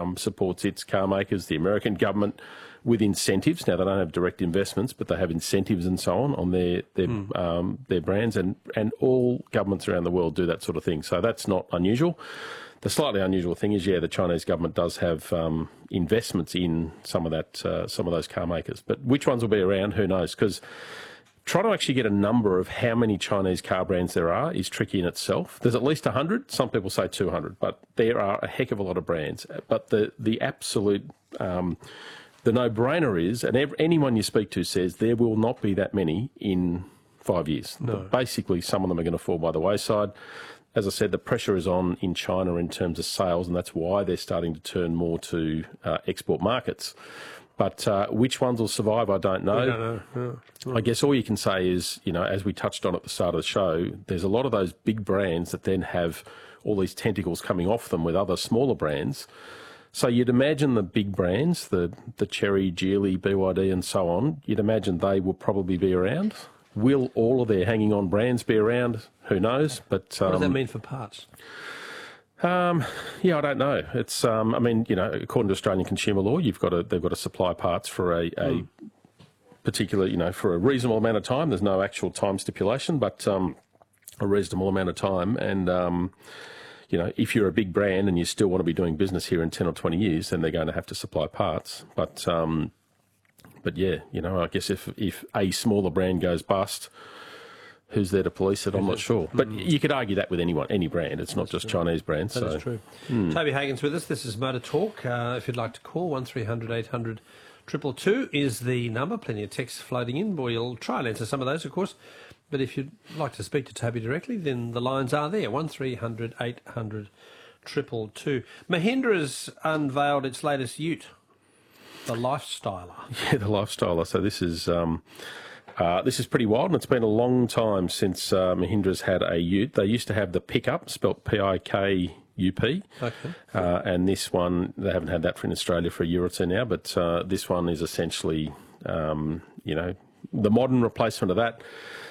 supports its car makers, the American government with incentives. Now, they don't have direct investments, but they have incentives and so on their brands, and all governments around the world do that sort of thing. So that's not unusual. The slightly unusual thing is, the Chinese government does have investments in some of those car makers. But which ones will be around, who knows? Because trying to actually get a number of how many Chinese car brands there are is tricky in itself. There's at least 100. Some people say 200, but there are a heck of a lot of brands. But the absolute the no-brainer is, and anyone you speak to says there will not be that many in 5 years. No. Basically, some of them are going to fall by the wayside. As I said, the pressure is on in China in terms of sales, and that's why they're starting to turn more to export markets. But which ones will survive, I don't know. I don't know. No. I guess all you can say is, as we touched on at the start of the show, there's a lot of those big brands that then have all these tentacles coming off them with other smaller brands. So you'd imagine the big brands, the Chery, Geely, BYD and so on, you'd imagine they will probably be around. Will all of their hanging-on brands be around? Who knows? But what does that mean for parts? I don't know. It's, according to Australian consumer law, they've got to supply parts for a particular, for a reasonable amount of time. There's no actual time stipulation, but a reasonable amount of time. And, if you're a big brand and you still want to be doing business here in 10 or 20 years, then they're going to have to supply parts. But yeah, I guess if a smaller brand goes bust, who's there to police it? I'm not sure. But you could argue that with any brand. It's not just Chinese brands. That is true. Toby Hagen's with us. This is Motor Talk. If you'd like to call, 1300 800 222 is the number. Plenty of texts floating in. We'll try and answer some of those, of course. But if you'd like to speak to Toby directly, then the lines are there. 1300 800 222. Mahindra's unveiled its latest ute, the Lifestyler. Yeah, the Lifestyler. So this is pretty wild, and it's been a long time since Mahindra's had a ute. They used to have the Pikup, spelt P-I-K-U-P. Okay. And this one, they haven't had that in Australia for a year or two now, but this one is essentially, the modern replacement of that.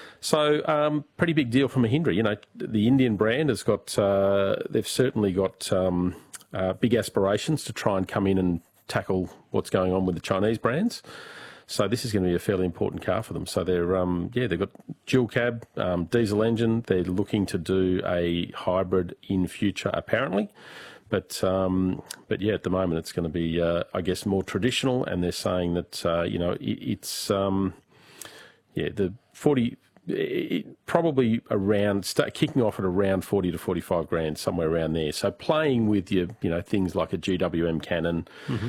So pretty big deal for Mahindra. The Indian brand has got, they've certainly got big aspirations to try and come in and tackle what's going on with the Chinese brands. So this is going to be a fairly important car for them. So they're, they've got dual cab, diesel engine. They're looking to do a hybrid in future, apparently. But yeah, at the moment it's going to be, I guess, more traditional. And they're saying that, it's, the 40, probably around, kicking off at around 40 to 45 grand, somewhere around there. So playing with your, things like a GWM Cannon,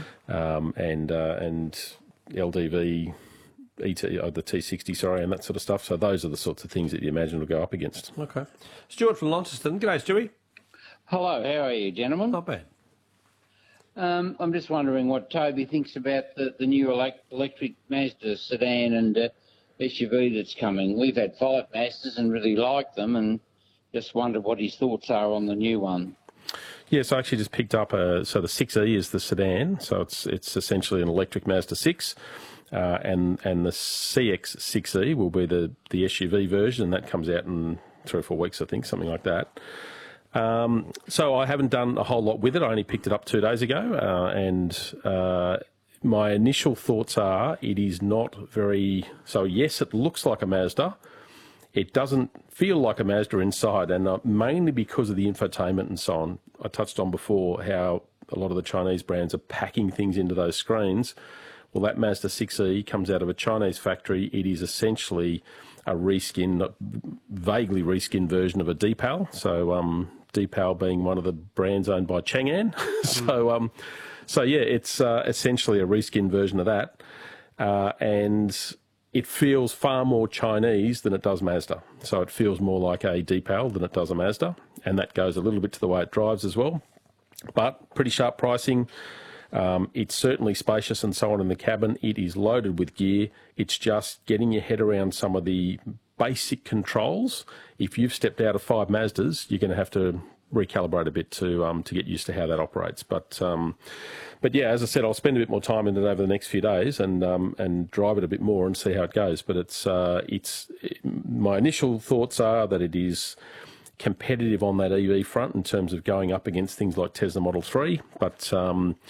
and LDV, the T60, and that sort of stuff. So those are the sorts of things that you imagine will go up against. Okay. Stuart from Launceston. G'day, Stewie. Hello, how are you, gentlemen? Not bad. I'm just wondering what Toby thinks about the new electric Mazda sedan and SUV that's coming. We've had 5 Mazdas and really liked them, and just wondered what his thoughts are on the new one. Yes, I actually just picked up the 6E is the sedan, so it's essentially an electric Mazda 6, and the CX-6E will be the SUV version, and that comes out in 3 or 4 weeks, I think, something like that. So I haven't done a whole lot with it. I only picked it up 2 days ago, and my initial thoughts are it is not very... So yes, it looks like a Mazda. It doesn't feel like a Mazda inside, and mainly because of the infotainment and so on. I touched on before how a lot of the Chinese brands are packing things into those screens. Well, that Mazda 6E comes out of a Chinese factory. It is essentially a vaguely reskinned version of a Deepal. So Deepal being one of the brands owned by Chang'an. So yeah, it's essentially a reskinned version of that. And it feels far more Chinese than it does Mazda. So it feels more like a Deepal than it does a Mazda. And that goes a little bit to the way it drives as well. But pretty sharp pricing. It's certainly spacious and so on in the cabin. It is loaded with gear. It's just getting your head around some of the basic controls. If you've stepped out of 5 Mazdas, you're going to have to recalibrate a bit to get used to how that operates. But yeah, as I said, I'll spend a bit more time in it over the next few days and drive it a bit more and see how it goes. But my initial thoughts are that it is competitive on that EV front in terms of going up against things like Tesla Model 3. But